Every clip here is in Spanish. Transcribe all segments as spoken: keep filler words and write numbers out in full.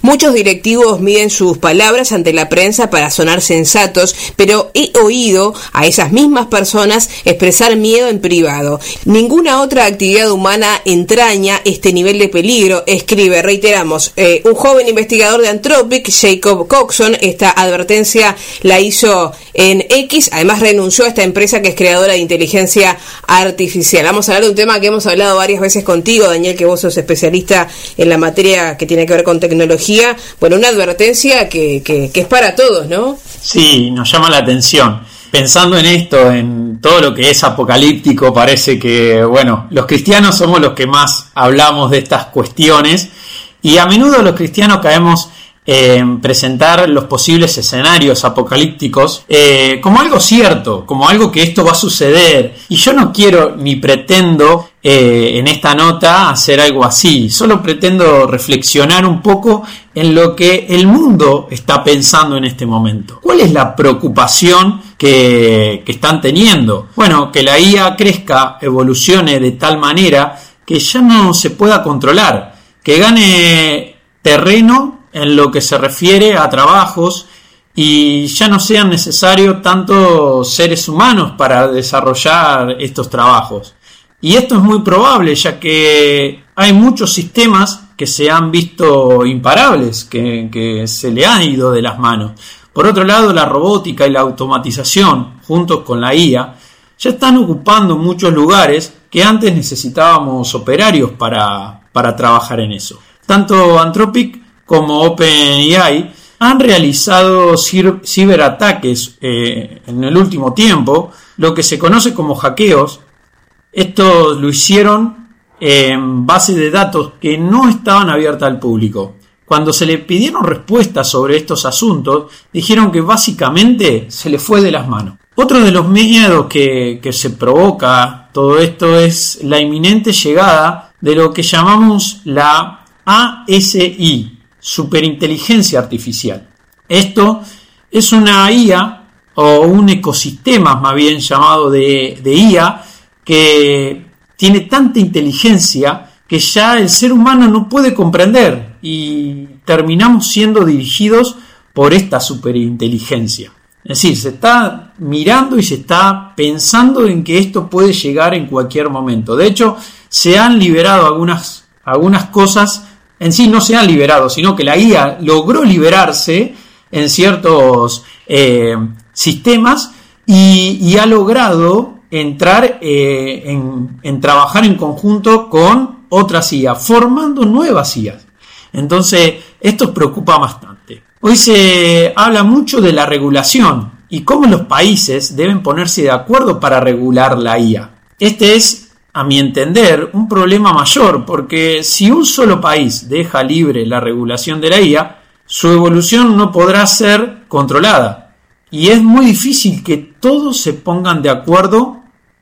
Muchos directivos miden sus palabras ante la prensa para sonar sensatos, pero he oído a esas mismas personas expresar miedo en privado. Ninguna otra actividad humana entraña este nivel de peligro, escribe, reiteramos, eh, un joven investigador de Anthropic, Jacob Coxon. Esta advertencia la hizo en X, además renunció a esta empresa que es creadora de inteligencia artificial. Vamos a hablar de un tema que hemos hablado varias veces contigo, Daniel, que vos sos especialista en la materia que tiene que ver con tecnología. Bueno, una advertencia que, que, que es para todos, ¿no? Sí, nos llama la atención. Pensando en esto, en todo lo que es apocalíptico, parece que, bueno, los cristianos somos los que más hablamos de estas cuestiones y a menudo los cristianos caemos en presentar los posibles escenarios apocalípticos eh, como algo cierto, como algo que esto va a suceder. Y yo no quiero ni pretendo eh, en esta nota hacer algo así, solo pretendo reflexionar un poco en lo que el mundo está pensando en este momento. ¿Cuál es la preocupación que, que están teniendo? Bueno, que la I A crezca, evolucione de tal manera que ya no se pueda controlar, que gane terreno en lo que se refiere a trabajos y ya no sean necesarios tantos seres humanos para desarrollar estos trabajos. Y esto es muy probable, ya que hay muchos sistemas que se han visto imparables, que, que se le han ido de las manos. Por otro lado, la robótica y la automatización, juntos con la I A, ya están ocupando muchos lugares que antes necesitábamos operarios para, para trabajar en eso. Tanto Anthropic como OpenAI han realizado ciberataques eh, en el último tiempo, lo que se conoce como hackeos. Estos lo hicieron en base de datos que no estaban abiertas al público. Cuando se le pidieron respuestas sobre estos asuntos, dijeron que básicamente se le fue de las manos. Otro de los miedos que, que se provoca todo esto es la inminente llegada de lo que llamamos la A S I, Superinteligencia Artificial. Esto es una I A o un ecosistema más bien llamado de, de I A que tiene tanta inteligencia que ya el ser humano no puede comprender y terminamos siendo dirigidos por esta superinteligencia. Es decir, se está mirando y se está pensando en que esto puede llegar en cualquier momento. De hecho, se han liberado algunas, algunas cosas. En sí no se han liberado, sino que la I A logró liberarse en ciertos eh, sistemas y, y ha logrado entrar eh, en, en trabajar en conjunto con otras I A, formando nuevas I A. Entonces, esto preocupa bastante. Hoy se habla mucho de la regulación y cómo los países deben ponerse de acuerdo para regular la I A. Este es, a mi entender, un problema mayor, porque si un solo país deja libre la regulación de la I A, su evolución no podrá ser controlada. Y es muy difícil que todos se pongan de acuerdo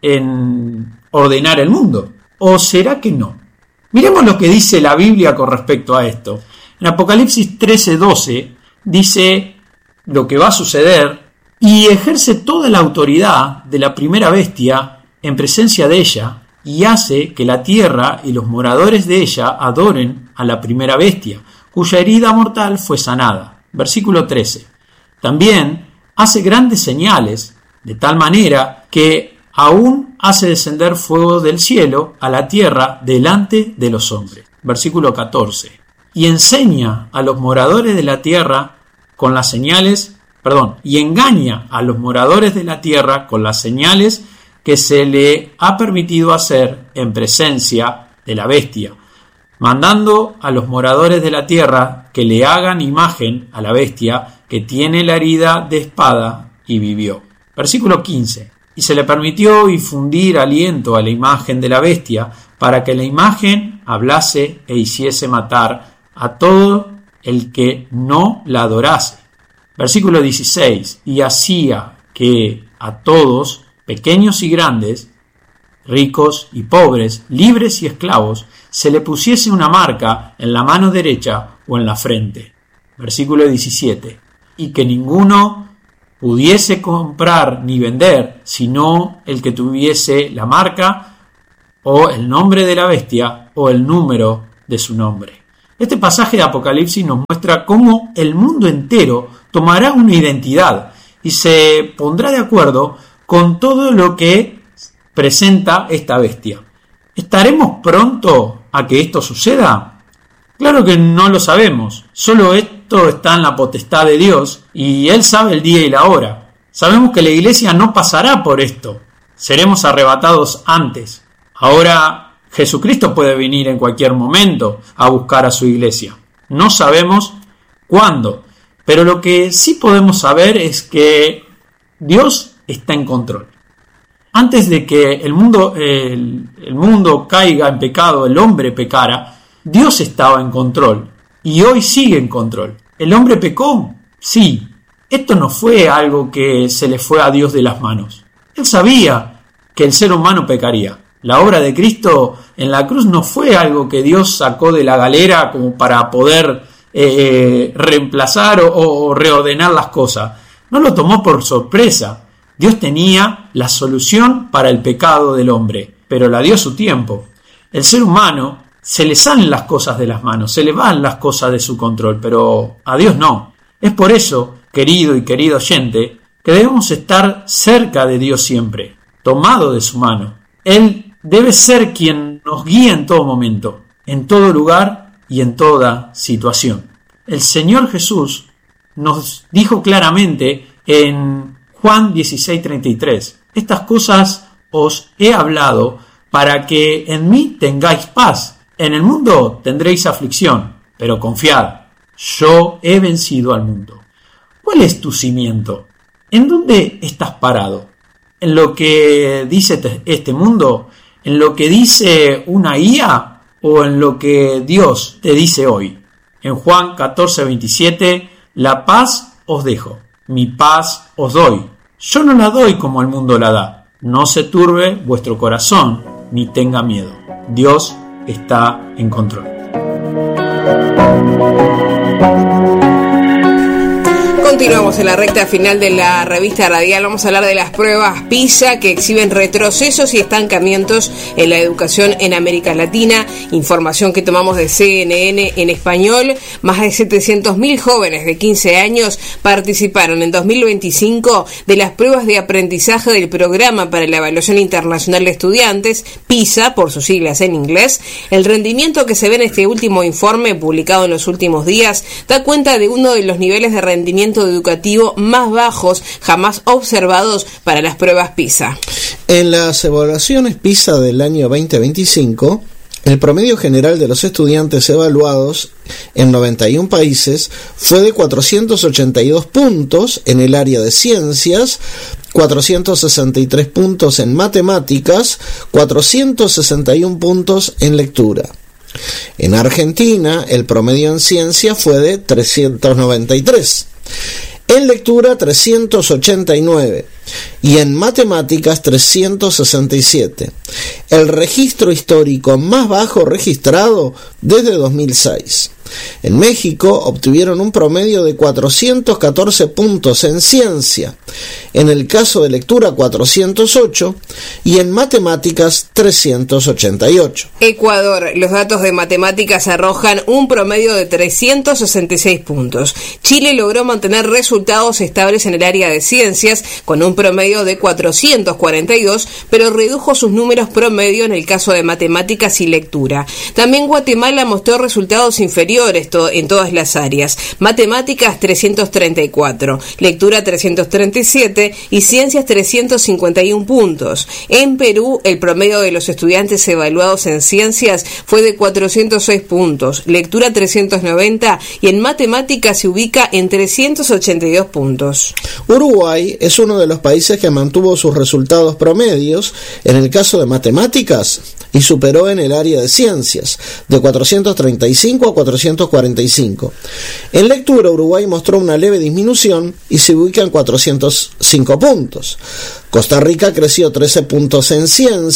en ordenar el mundo. ¿O será que no? Miremos lo que dice la Biblia con respecto a esto. En Apocalipsis trece doce dice lo que va a suceder: y ejerce toda la autoridad de la primera bestia en presencia de ella, y hace que la tierra y los moradores de ella adoren a la primera bestia, cuya herida mortal fue sanada. Versículo trece. También hace grandes señales, de tal manera que aún hace descender fuego del cielo a la tierra delante de los hombres. Versículo catorce. Y enseña a los moradores de la tierra con las señales, perdón, y engaña a los moradores de la tierra con las señales que se le ha permitido hacer en presencia de la bestia, mandando a los moradores de la tierra que le hagan imagen a la bestia que tiene la herida de espada y vivió. Versículo quince. Y se le permitió infundir aliento a la imagen de la bestia para que la imagen hablase e hiciese matar a todo el que no la adorase. Versículo dieciséis. Y hacía que a todos, pequeños y grandes, ricos y pobres, libres y esclavos, se le pusiese una marca en la mano derecha o en la frente. Versículo diecisiete. Y que ninguno pudiese comprar ni vender, sino el que tuviese la marca o el nombre de la bestia o el número de su nombre. Este pasaje de Apocalipsis nos muestra cómo el mundo entero tomará una identidad y se pondrá de acuerdo con todo lo que presenta esta bestia. ¿Estaremos pronto a que esto suceda? Claro que no lo sabemos, solo esto está en la potestad de Dios y Él sabe el día y la hora. Sabemos que la iglesia no pasará por esto, seremos arrebatados antes. Ahora Jesucristo puede venir en cualquier momento a buscar a su iglesia. No sabemos cuándo, pero lo que sí podemos saber es que Dios está en control. Antes de que el mundo, el, el mundo caiga en pecado, el hombre pecara, Dios estaba en control y hoy sigue en control. ¿El hombre pecó? Sí. Esto no fue algo que se le fue a Dios de las manos. Él sabía que el ser humano pecaría. La obra de Cristo en la cruz no fue algo que Dios sacó de la galera como para poder eh, reemplazar o, o reordenar las cosas. No lo tomó por sorpresa. Dios tenía la solución para el pecado del hombre, pero la dio a su tiempo. El ser humano se le salen las cosas de las manos, se le van las cosas de su control, pero a Dios no. Es por eso, querido y querido oyente, que debemos estar cerca de Dios siempre, tomado de su mano. Él debe ser quien nos guíe en todo momento, en todo lugar y en toda situación. El Señor Jesús nos dijo claramente en Juan dieciséis treinta y tres, estas cosas os he hablado para que en mí tengáis paz. En el mundo tendréis aflicción, pero confiad, yo he vencido al mundo. ¿Cuál es tu cimiento? ¿En dónde estás parado? ¿En lo que dice este mundo? ¿En lo que dice una I A? ¿O en lo que Dios te dice hoy? En Juan catorce veintisiete, la paz os dejo, mi paz os doy. Yo no la doy como el mundo la da. No se turbe vuestro corazón, ni tenga miedo. Dios está en control. Continuamos en la recta final de la revista radial. Vamos a hablar de las pruebas PISA que exhiben retrocesos y estancamientos en la educación en América Latina. Información que tomamos de C N N en español. Más de setecientos mil jóvenes de quince años participaron en dos mil veinticinco de las pruebas de aprendizaje del Programa para la Evaluación Internacional de Estudiantes, PISA, por sus siglas en inglés. El rendimiento que se ve en este último informe, publicado en los últimos días, da cuenta de uno de los niveles de rendimiento educativo más bajos jamás observados para las pruebas PISA. En las evaluaciones PISA del año veinte veinticinco, el promedio general de los estudiantes evaluados en noventa y uno países fue de cuatrocientos ochenta y dos puntos en el área de ciencias, cuatrocientos sesenta y tres puntos en matemáticas, cuatrocientos sesenta y uno puntos en lectura. En Argentina, el promedio en ciencia fue de trescientos noventa y tres. En lectura trescientos ochenta y nueve y en matemáticas trescientos sesenta y siete, el registro histórico más bajo registrado desde dos mil seis. En México obtuvieron un promedio de cuatrocientos catorce puntos en ciencia, en el caso de lectura cuatrocientos ocho y en matemáticas trescientos ochenta y ocho. Ecuador, los datos de matemáticas arrojan un promedio de trescientos sesenta y seis puntos. Chile logró mantener resultados estables en el área de ciencias con un promedio de cuatrocientos cuarenta y dos, pero redujo sus números promedio en el caso de matemáticas y lectura. También Guatemala mostró resultados inferiores en todas las áreas. Matemáticas trescientos treinta y cuatro, lectura trescientos treinta y siete y ciencias trescientos cincuenta y uno puntos. En Perú, el promedio de los estudiantes evaluados en ciencias fue de cuatrocientos seis puntos, lectura trescientos noventa y en matemáticas se ubica en trescientos ochenta y dos puntos. Uruguay es uno de los países que mantuvo sus resultados promedios en el caso de matemáticas y superó en el área de ciencias, de cuatrocientos treinta y cinco a cuatrocientos cuarenta y cinco. En lectura, Uruguay mostró una leve disminución y se ubica en cuatrocientos cinco puntos. Costa Rica creció trece puntos en ciencia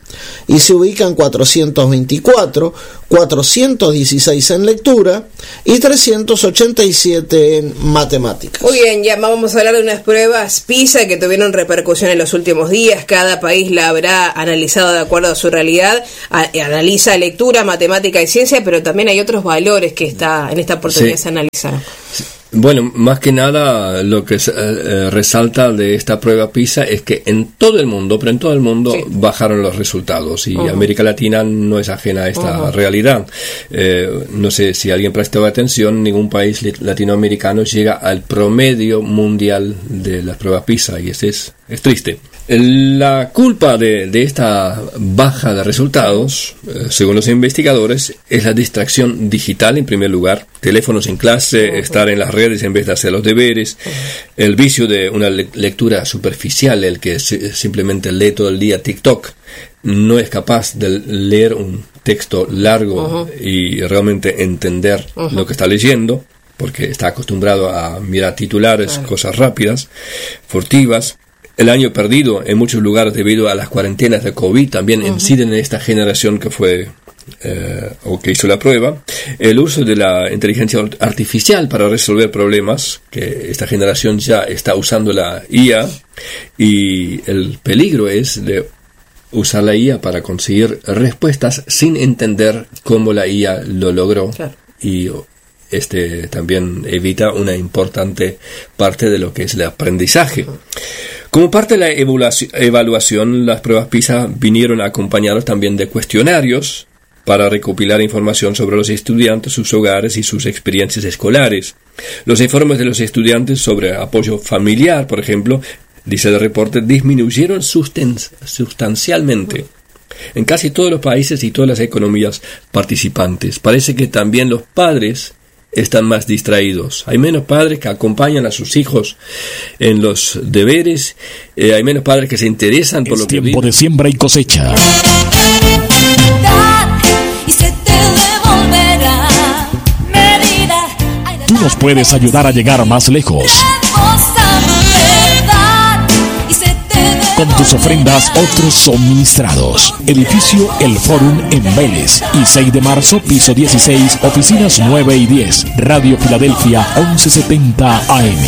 y se ubican cuatrocientos veinticuatro, cuatrocientos dieciséis en lectura y trescientos ochenta y siete en matemáticas. Muy bien, ya vamos a hablar de unas pruebas PISA que tuvieron repercusión en los últimos días. Cada país la habrá analizado de acuerdo a su realidad. A, analiza lectura, matemática y ciencia, pero también hay otros valores que está en esta oportunidad sí. se analizan. Bueno, más que nada lo que eh, resalta de esta prueba PISA es que en todo el mundo, pero en todo el mundo sí. bajaron los resultados y uh-huh. América Latina no es ajena a esta uh-huh. realidad. Eh, no sé si alguien prestó atención, ningún país latinoamericano llega al promedio mundial de las pruebas PISA y ese es, es triste. La culpa de, de esta baja de resultados, eh, según los investigadores, es la distracción digital en primer lugar, teléfonos en clase, uh-huh. estar en las redes en vez de hacer los deberes, uh-huh. el vicio de una le- lectura superficial, el que si- simplemente lee todo el día TikTok, no es capaz de leer un texto largo uh-huh. y realmente entender uh-huh. lo que está leyendo, porque está acostumbrado a mirar titulares, uh-huh. cosas rápidas, furtivas. El año perdido en muchos lugares debido a las cuarentenas de COVID también uh-huh. inciden en esta generación que fue eh, o que hizo la prueba. El uso de la inteligencia artificial para resolver problemas, que esta generación ya está usando la I A, y el peligro es de usar la I A para conseguir respuestas sin entender cómo la I A lo logró. Claro. Y este también evita una importante parte de lo que es el aprendizaje. Uh-huh. Como parte de la evaluación, las pruebas PISA vinieron acompañadas también de cuestionarios para recopilar información sobre los estudiantes, sus hogares y sus experiencias escolares. Los informes de los estudiantes sobre apoyo familiar, por ejemplo, dice el reporte, disminuyeron sustan- sustancialmente en casi todos los países y todas las economías participantes. Parece que también los padres están más distraídos. Hay menos padres que acompañan a sus hijos en los deberes, eh, hay menos padres que se interesan por es lo que tiempo de siembra y cosecha. Tú nos puedes ayudar a llegar más lejos. Con tus ofrendas, otros son ministrados. Edificio El Fórum en Vélez y seis de marzo, piso dieciséis, oficinas nueve y diez. Radio Filadelfia, once setenta A M.